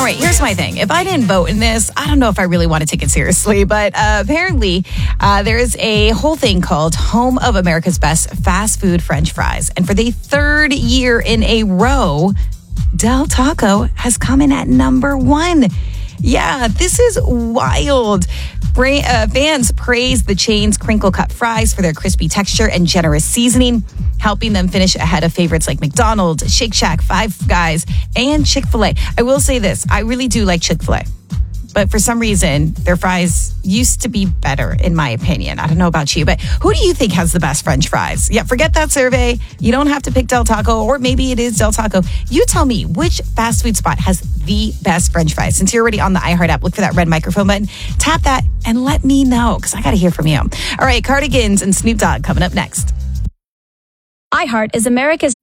right, here's my thing. If I didn't vote in this, I don't know if I really want to take it seriously, but apparently there is a whole thing called Home of America's Best Fast Food French Fries. And for the third year in a row, Del Taco has come in at number one. Yeah, this is wild. Fans praise the chain's crinkle-cut fries for their crispy texture and generous seasoning, helping them finish ahead of favorites like McDonald's, Shake Shack, Five Guys, and Chick-fil-A. I will say this, I really do like Chick-fil-A. But for some reason, their fries used to be better, in my opinion. I don't know about you, but who do you think has the best French fries? Yeah, forget that survey. You don't have to pick Del Taco, or maybe it is Del Taco. You tell me, which fast food spot has the best French fries? Since you're already on the iHeart app, look for that red microphone button. Tap that and let me know, because I got to hear from you. All right, Cardigans and Snoop Dogg coming up next. iHeart is America's